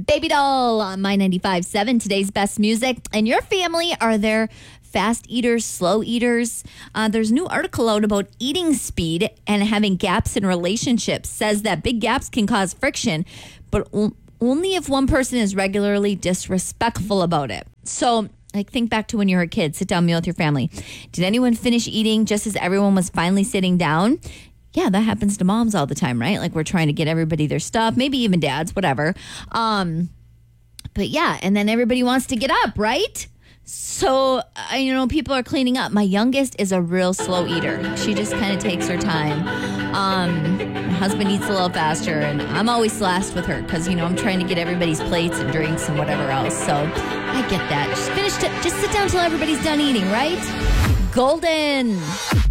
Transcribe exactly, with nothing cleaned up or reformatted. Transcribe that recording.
Baby Doll on My ninety-five point seven, today's best music. And your family, are there fast eaters, slow eaters? Uh, there's a new article out about eating speed and having gaps in relationships. Says that big gaps can cause friction, but o- only if one person is regularly disrespectful about it. So, like, think back to when you were a kid, sit down meal with your family. Did anyone finish eating just as everyone was finally sitting down? Yeah, that happens to moms all the time, right? Like, we're trying to get everybody their stuff, maybe even dads, whatever. Um, but yeah, and then everybody wants to get up, right? So, uh, you know, people are cleaning up. My youngest is a real slow eater. She just kind of takes her time. Um, my husband eats a little faster, and I'm always last with her because, you know, I'm trying to get everybody's plates and drinks and whatever else. So I get that. Just finish. T- just sit down till everybody's done eating, right? Golden.